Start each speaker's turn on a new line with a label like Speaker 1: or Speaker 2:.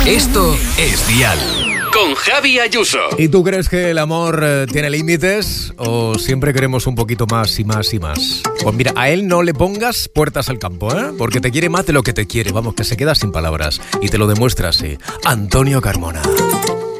Speaker 1: Esto es Dial. Con Javi Ayuso.
Speaker 2: ¿Y tú crees que el amor tiene límites o siempre queremos un poquito más y más y más? Pues mira, a él no le pongas puertas al campo, ¿eh? Porque te quiere más de lo que te quiere. Vamos, que se queda sin palabras. Y te lo demuestra así. Antonio Carmona.